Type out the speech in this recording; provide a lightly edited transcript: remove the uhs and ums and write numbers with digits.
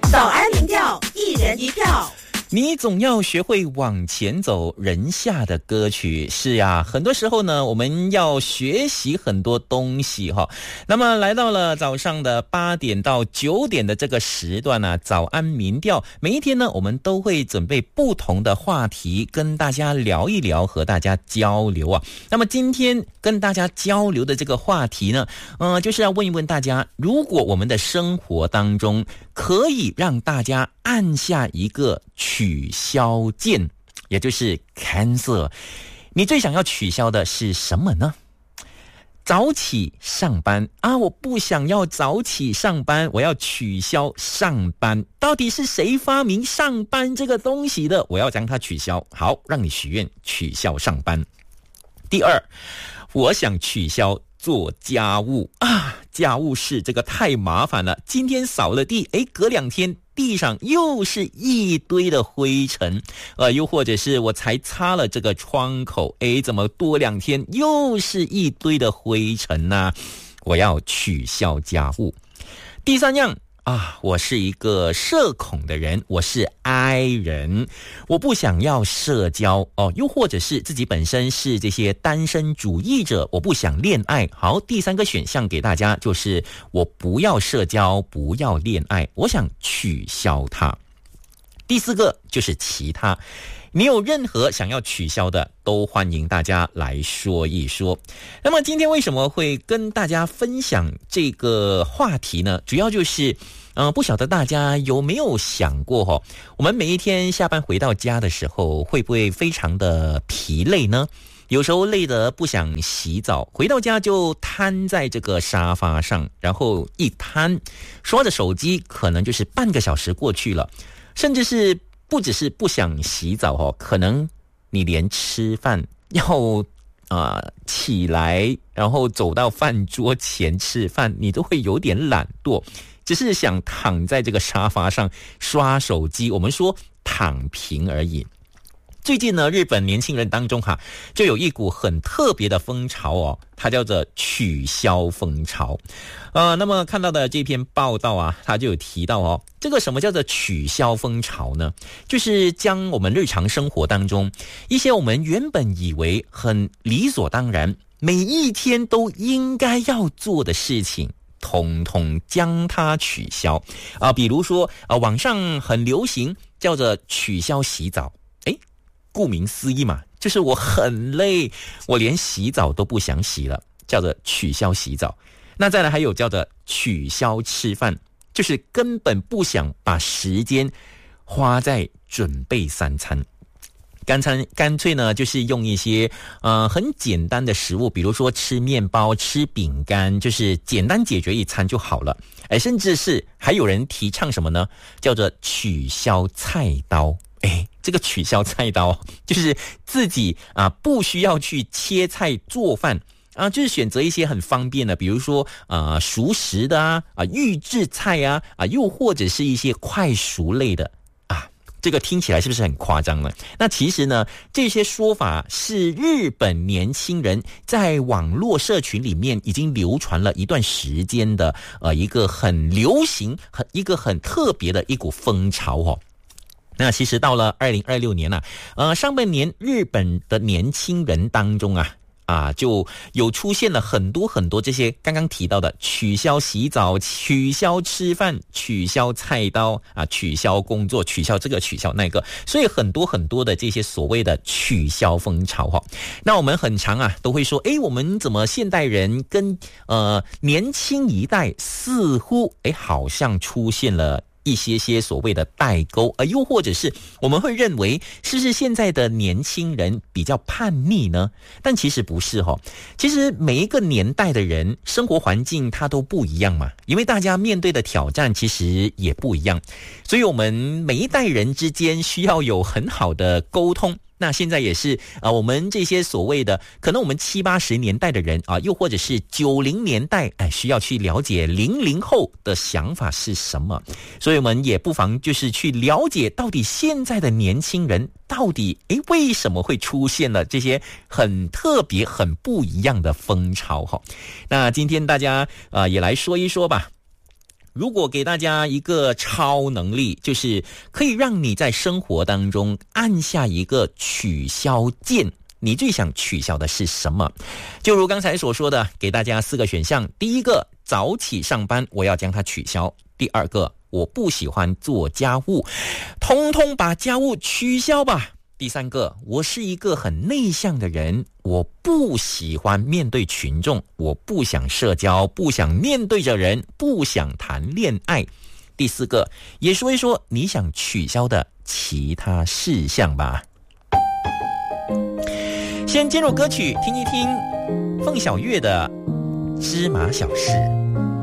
早安民调，一人一票。 你总要学会往前走，人下的歌曲是呀，很多时候呢，我们要学习很多东西哈。那么来到了早上的8点到9点的这个时段呢，早安民调，每一天呢，我们都会准备不同的话题跟大家聊一聊，和大家交流啊。那么今天跟大家交流的这个话题呢，就是要问一问大家，如果我们的生活当中可以让大家按下一个取消键，也就是 cancel， 你最想要取消的是什么呢？早起上班啊，我不想要早起上班，我要取消上班。到底是谁发明上班这个东西的？我要将它取消。好，让你许愿取消上班。第二，我想取消做家务啊，家务事这个太麻烦了。今天扫了地，隔2天地上又是一堆的灰尘，又或者是我才擦了这个窗口，怎么多2天又是一堆的灰尘呢？我要取消家务。第三样啊，我是一个社恐的人，我是 I 人，我不想要社交哦，又或者是自己本身是这些单身主义者，我不想恋爱。好，第3个选项给大家就是我不要社交，不要恋爱，我想取消它。第4个就是其他。你有任何想要取消的，都欢迎大家来说一说。那么今天为什么会跟大家分享这个话题呢？主要就是不晓得大家有没有想过我们每一天下班回到家的时候，会不会非常的疲累呢？有时候累得不想洗澡，回到家就瘫在这个沙发上，然后一瘫，刷着手机，可能就是半个小时过去了，甚至是不只是不想洗澡可能你连吃饭要起来，然后走到饭桌前吃饭，你都会有点懒惰，只是想躺在这个沙发上刷手机，我们说躺平而已。最近呢，日本年轻人当中就有一股很特别的风潮它叫做取消风潮。那么看到的这篇报道它就有提到这个什么叫做取消风潮呢？就是将我们日常生活当中一些我们原本以为很理所当然，每一天都应该要做的事情，统统将它取消比如说网上很流行叫做取消洗澡。顾名思义嘛，就是我很累，我连洗澡都不想洗了，叫做取消洗澡。那再来还有叫做取消吃饭，就是根本不想把时间花在准备3餐，干脆呢就是用一些很简单的食物，比如说吃面包、吃饼干，就是简单解决一餐就好了。甚至是还有人提倡什么呢？叫做取消菜刀。这个取消菜刀就是自己不需要去切菜做饭就是选择一些很方便的，比如说熟食的预制菜又或者是一些快熟类的这个听起来是不是很夸张呢？那其实呢，这些说法是日本年轻人在网络社群里面已经流传了一段时间的一个很流行、一个很特别的一股风潮那其实到了2026年上半年日本的年轻人当中就有出现了很多很多这些刚刚提到的取消洗澡、取消吃饭、取消菜刀取消工作、取消这个、取消那个，所以很多很多的这些所谓的取消风潮那我们很常都会说，我们怎么现代人跟年轻一代似乎好像出现了一些所谓的代沟又或者是我们会认为是不是现在的年轻人比较叛逆呢？但其实不是其实每一个年代的人生活环境它都不一样嘛，因为大家面对的挑战其实也不一样，所以我们每一代人之间需要有很好的沟通。那现在也是我们这些所谓的可能我们70、80年代的人又或者是90年代需要去了解00后的想法是什么，所以我们也不妨就是去了解到底现在的年轻人到底为什么会出现了这些很特别很不一样的风潮那今天大家也来说一说吧。 如果给大家一个超能力，就是可以让你在生活当中按下一个取消键，你最想取消的是什么？就如刚才所说的，给大家4个选项。第一个，早起上班，我要将它取消。第二个，我不喜欢做家务，通通把家务取消吧。第三个，我是一个很内向的人，我不喜欢面对群众，我不想社交，不想面对着人，不想谈恋爱。第四个，也说一说你想取消的其他事项吧。先进入歌曲听一听凤小岳的《芝麻小事》。